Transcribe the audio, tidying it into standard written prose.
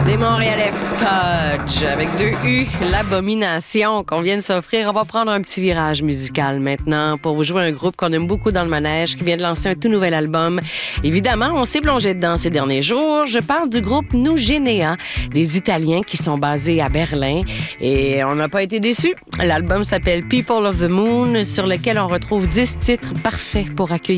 Des Montréalais Fudge avec 2 U, l'abomination qu'on vient de s'offrir. On va prendre un petit virage musical maintenant pour vous jouer un groupe qu'on aime beaucoup dans le manège qui vient de lancer un tout nouvel album. Évidemment, on s'est plongé dedans ces derniers jours. Je parle du groupe Nugenea, des Italiens qui sont basés à Berlin et on n'a pas été déçus. L'album s'appelle People of the Moon sur lequel on retrouve 10 titres parfaits pour accueillir